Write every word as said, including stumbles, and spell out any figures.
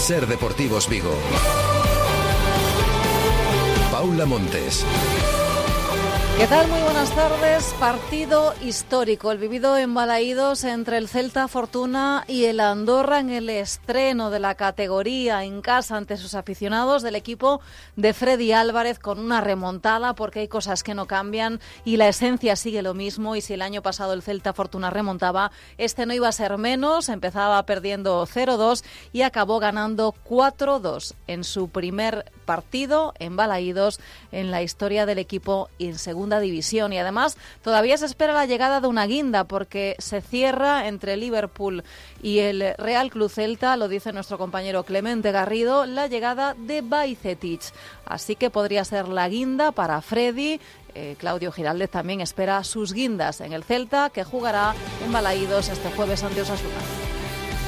Ser Deportivos Vigo. Paula Montes. ¿Qué tal? Muy buenas tardes. Partido histórico, el vivido en Balaídos entre el Celta Fortuna y el Andorra en el estreno de la categoría en casa ante sus aficionados del equipo de Freddy Álvarez, con una remontada, porque hay cosas que no cambian y la esencia sigue lo mismo. Y si el año pasado el Celta Fortuna remontaba, este no iba a ser menos. Empezaba perdiendo cero dos y acabó ganando cuatro dos en su primer partido en Balaídos en la historia del equipo en segunda división. Y además todavía se espera la llegada de una guinda, porque se cierra entre Liverpool y el Real Club Celta, lo dice nuestro compañero Clemente Garrido, la llegada de Bajcetic. Así que podría ser la guinda para Freddy. Eh, Claudio Giraldez también espera sus guindas en el Celta, que jugará en Balaídos este jueves ante Osasuna.